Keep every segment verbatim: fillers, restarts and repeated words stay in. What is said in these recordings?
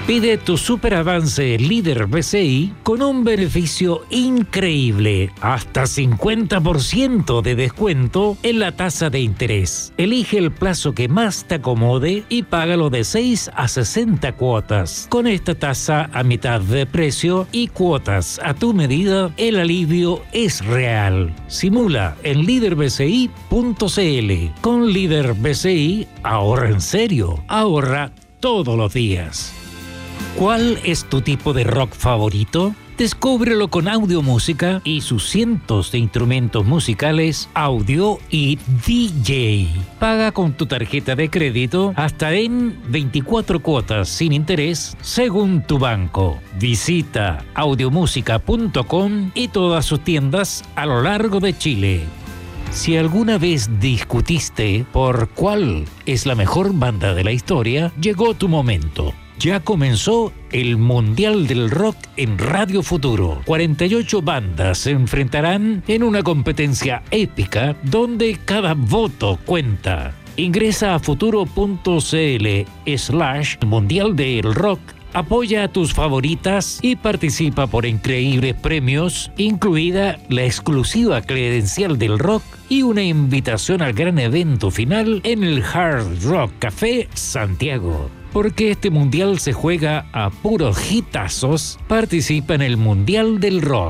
Pide tu super avance líder B C I con un beneficio increíble, hasta cincuenta por ciento de descuento en la tasa de interés. Elige el plazo que más te acomode y págalo de seis a sesenta cuotas. Con esta tasa a mitad de precio y cuotas a tu medida, el alivio es real. Simula en líder b c i punto c l. Con Líder B C I, ahorra en serio, ahorra todos los días. ¿Cuál es tu tipo de rock favorito? Descúbrelo con Audiomúsica y sus cientos de instrumentos musicales, audio y D J. Paga con tu tarjeta de crédito hasta en veinticuatro cuotas sin interés según tu banco. Visita audiomúsica punto com y todas sus tiendas a lo largo de Chile. Si alguna vez discutiste por cuál es la mejor banda de la historia, llegó tu momento. Ya comenzó el Mundial del Rock en Radio Futuro. cuarenta y ocho bandas se enfrentarán en una competencia épica donde cada voto cuenta. Ingresa a futuro punto c l slash Mundial del Rock, apoya a tus favoritas y participa por increíbles premios, incluida la exclusiva credencial del rock y una invitación al gran evento final en el Hard Rock Café Santiago. Porque este mundial se juega a puros hitazos, participa en el Mundial del Rock.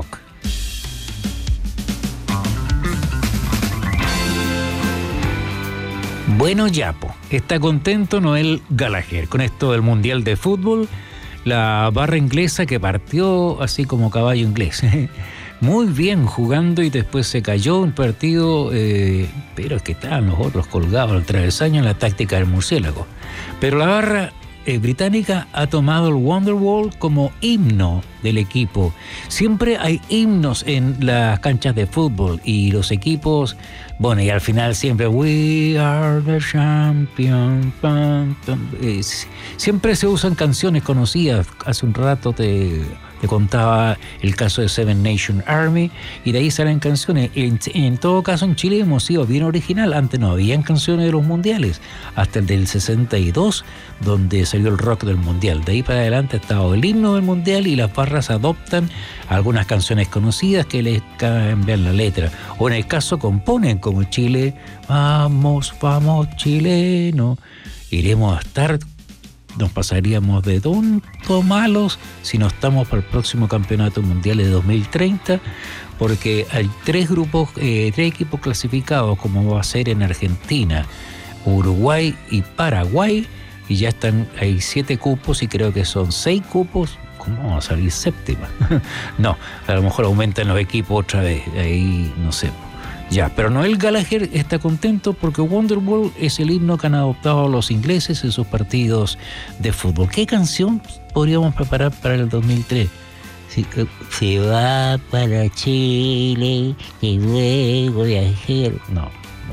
Bueno, Yapo, está contento Noel Gallagher con esto del Mundial de Fútbol, la barra inglesa que partió así como caballo inglés. Muy bien jugando y después se cayó un partido, eh, pero es que estaban los otros colgados al travesaño en la táctica del murciélago. Pero la barra eh, británica ha tomado el Wonderwall como himno del equipo. Siempre hay himnos en las canchas de fútbol y los equipos, bueno, y al final siempre We are the champions. Eh, siempre se usan canciones conocidas. Hace un rato te... Te contaba el caso de Seven Nation Army y de ahí salen canciones. En, en todo caso en Chile hemos sido bien original. Antes no habían canciones de los mundiales, hasta el del sesenta y dos, donde salió el rock del mundial. De ahí para adelante ha estado el himno del mundial y las barras adoptan algunas canciones conocidas que les cambian la letra. O en el caso componen como Chile, vamos, vamos chileno, iremos a estar... Nos pasaríamos de tonto malos si no estamos para el próximo campeonato mundial de dos mil treinta, porque hay tres grupos, eh, tres equipos clasificados, como va a ser en Argentina, Uruguay y Paraguay, y ya están, hay siete cupos y creo que son seis cupos. ¿Cómo vamos a salir séptima? No, a lo mejor aumentan los equipos otra vez, ahí no sé. Ya, pero Noel Gallagher está contento porque Wonderwall es el himno que han adoptado los ingleses en sus partidos de fútbol. ¿Qué canción podríamos preparar para el dos mil tres? Si, se va para Chile y luego viajero. No,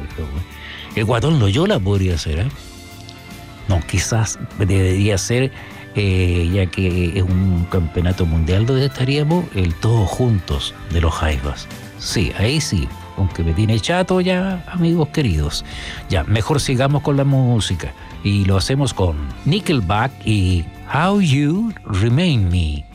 el Guatón Loyola podría ser, ¿eh? No, quizás debería ser, eh, ya que es un campeonato mundial donde estaríamos, el Todos Juntos de los Jaivas. Sí, ahí sí. Aunque me tiene chato ya, amigos queridos. Ya, mejor sigamos con la música. Y lo hacemos con Nickelback y How You Remain Me.